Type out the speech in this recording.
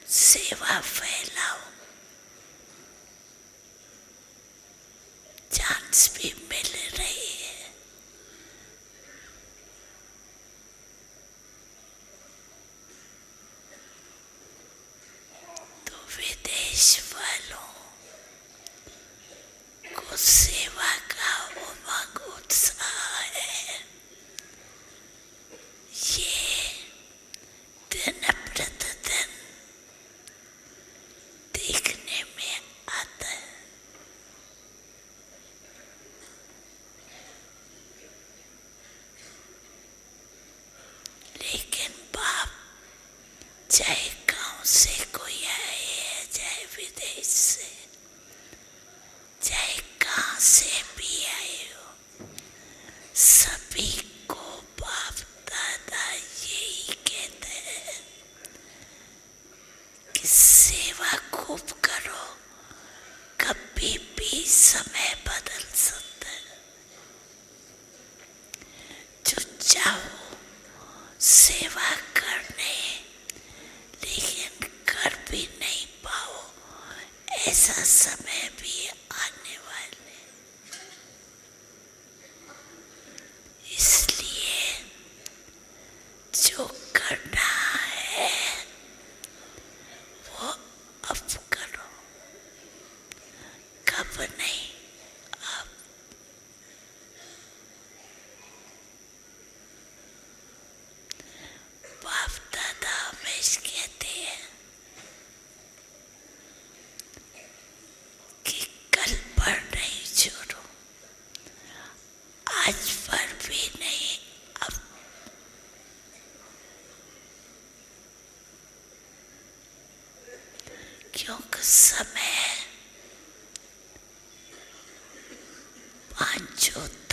सेवा फैलाओ, चांस भी मिल रही है। तो विदेश वालों को सेवा का उमंग उत्साह है। ये दिन प्रतिदिन देखने में आता है। लेकिन बाप चाहे गांव से कोई आए है, चाहे विदेश से, चाहे कहां से भी आए हो, सभी को बाप दादा यही कहते हैं कि सेवा खूब करो, कभी भी समय बदल सकता है। जो चाहो सेवा करने, लेकिन कर भी नहीं पाओ, ऐसा समय भी आने वाले। इसलिए जो करना है वो अब करो, कब नहीं, अब। बाप दादा हमेशा कहते हैं कि कल पर नहीं छोड़ो, आज पर भी नहीं, अब। क्योंकि समय पांचों